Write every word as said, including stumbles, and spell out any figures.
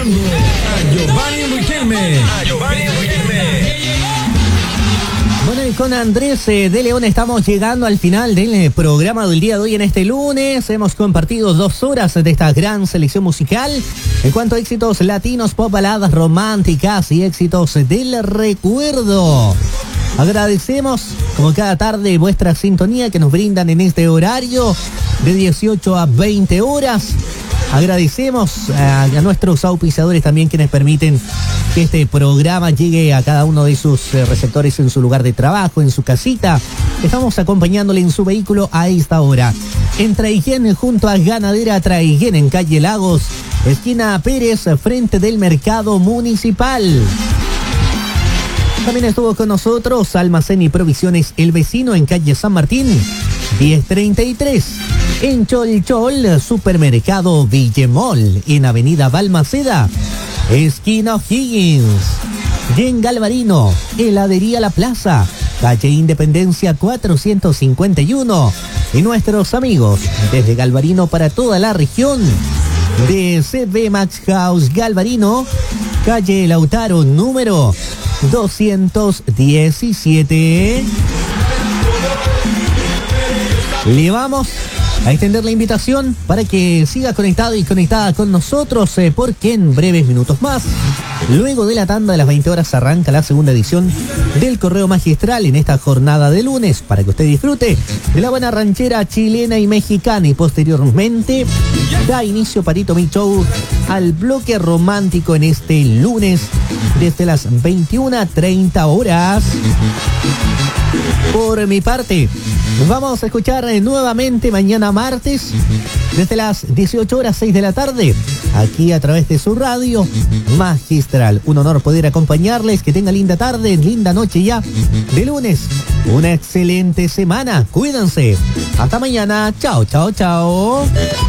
escuchando a Giovanni Riquelme. A Giovanni Riquelme. Bueno, y con Andrés eh, de León estamos llegando al final del eh, programa del día de hoy en este lunes. Hemos compartido dos horas de esta gran selección musical en cuanto a éxitos latinos, pop, baladas románticas y éxitos del recuerdo. Agradecemos, como cada tarde, vuestra sintonía que nos brindan en este horario de dieciocho a veinte horas. Agradecemos a, a nuestros auspiciadores también, quienes permiten que este programa llegue a cada uno de sus eh, receptores en su lugar de trabajo, en su casita. Estamos acompañándole en su vehículo a esta hora. En Traiguén, junto a Ganadera Traiguén, en calle Lagos, esquina Pérez, frente del Mercado Municipal. También estuvo con nosotros Almacén y Provisiones El Vecino, en calle San Martín, diez treinta y tres. En Cholchol, Supermercado Villemol, en avenida Balmaceda, esquina O'Higgins. Y en Galvarino, Heladería La Plaza, calle Independencia cuatrocientos cincuenta y uno. Y nuestros amigos desde Galvarino para toda la región, de C B Max House Galvarino, calle Lautaro número doscientos diecisiete. Le vamos a extender la invitación para que siga conectado y conectada con nosotros, eh, porque en breves minutos más, luego de la tanda de las veinte horas, arranca la segunda edición del Correo Magistral en esta jornada de lunes, para que usted disfrute de la buena ranchera chilena y mexicana, y posteriormente da inicio Parito Mi Show al bloque romántico en este lunes desde las veintiuna treinta horas. Por mi parte, nos vamos a escuchar nuevamente mañana martes desde las dieciocho horas seis de la tarde, aquí a través de su radio Magistral. Un honor poder acompañarles. Que tenga linda tarde, linda noche ya de lunes. Una excelente semana. Cuídense. Hasta mañana. Chao, chao, chao.